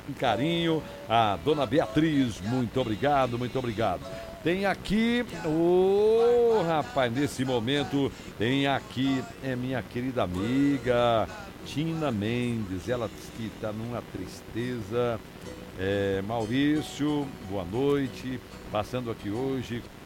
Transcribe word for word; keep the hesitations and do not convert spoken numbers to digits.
carinho. A dona Beatriz, muito obrigado, muito obrigado. Tem aqui, ô oh, rapaz, nesse momento, tem aqui, é minha querida amiga Tina Mendes, ela diz que está numa tristeza. É, Maurício, boa noite, passando aqui hoje